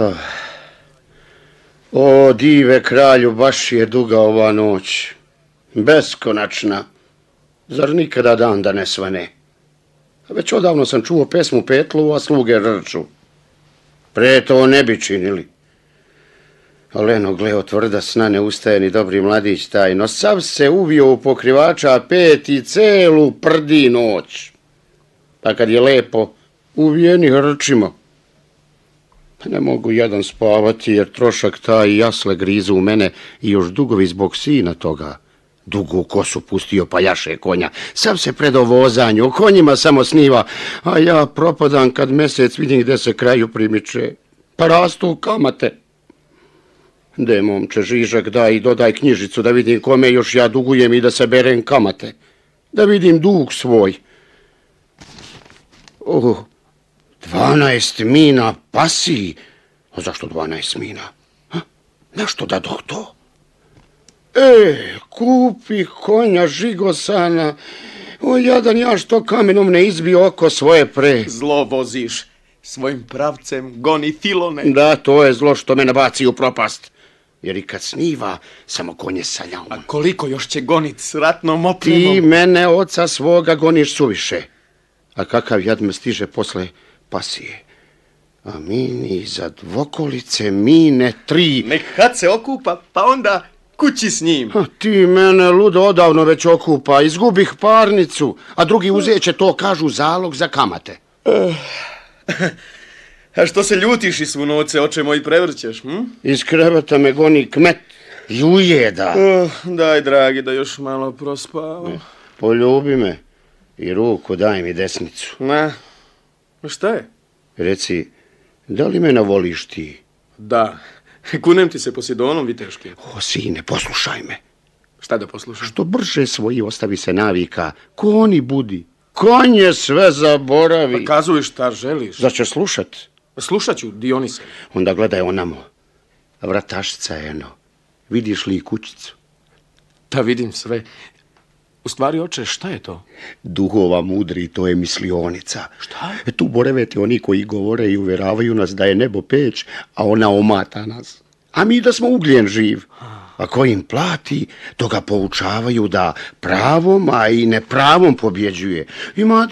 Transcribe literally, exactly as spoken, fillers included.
Oh. O, dive kralju, baš je duga ova noć. Beskonačna. Zar nikada dan da ne svane? Već odavno sam čuo pesmu Petlu, a sluge rču. Pre to ne bi činili. Oleno, gleo, tvrda sna ne ustaje ni dobri mladić taj, no sav se uvio u pokrivača pet i celu prdi noć. Pa kad je lepo, uvijeni rčimo. Ne mogu jedan spavati jer trošak taj jasle grizu u mene i još dugovi zbog sina toga. Dugu kosu pustio pa jaše konja. Sav se pred ovozanju, o konjima samo sniva, a ja propadam kad mesec vidim gde se kraju primiče. Pa rastu kamate. De, momče, Žižak, daj i dodaj knjižicu da vidim kome još ja dugujem i da saberem kamate. Da vidim dug svoj. Oh, dvanaest mina pasiji. A zašto dvanaest mina? Ha? Našto da doh to? E, kupi konja žigosana. O, jadan ja što kamenom ne izbio oko svoje pre. Zlo voziš. Svojim pravcem goni Filone. Da, to je zlo što me nabaci u propast. Jer i kad sniva, samo konje saljamo. A koliko još će gonit s ratnom opremom? Ti mene, oca svoga, goniš suviše. A kakav jad me stiže posle pasije. A mini za dvokolice, mine tri. Nek had se okupa, pa onda kući s njim. A ti mene, ludo, odavno već okupa. Izgubih parnicu, a drugi uzeće to, kažu, zalog za kamate. Uh. A što se ljutiš i svu noce, oče moj, prevrćeš, hm? Iz kreveta me goni kmet i ujeda. Uh, daj, dragi, da još malo prospavam. Poljubi me i ruku daj mi desnicu. Na, šta je? Reci, da li me navoliš ti? Da, kunem ti se Posidonom viteškim. O, sine, poslušaj me. Šta da poslušam? Što brže svoji ostavi se navika, koni budi. Konje sve zaboravi. Pa kazuj šta želiš. Zar ćeš slušat? Slušat ću, Dionise. Onda gledaj onamo. Vratašca eno. Vidiš li kućicu? Da vidim sve. U stvari, oče, šta je to? Duhova mudri, to je mislionica. Šta? Tu boreveti oni koji govore i uveravaju nas da je nebo peć, a ona omata nas. A mi da smo ugljen živ. A ko im plati, to ga poučavaju da pravom, a i nepravom pobjeđuje. Imate